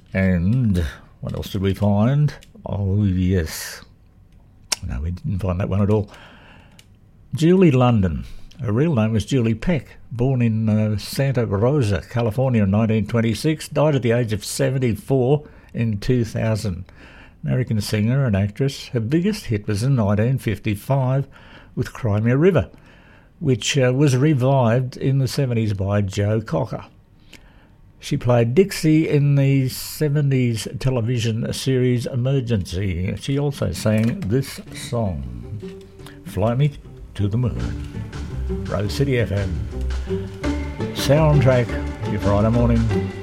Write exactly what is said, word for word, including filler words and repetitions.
And what else did we find? Oh, yes. No, we didn't find that one at all. Julie London. Her real name was Julie Peck, born in uh, Santa Rosa, California in nineteen twenty-six, died at the age of seventy-four in two thousand. American singer and actress. Her biggest hit was in nineteen fifty-five with Cry Me a River, which uh, was revived in the seventies by Joe Cocker. She played Dixie in the seventies television series Emergency. She also sang this song, Fly Me to the Moon. Rose City F M. Soundtrack, your Friday morning.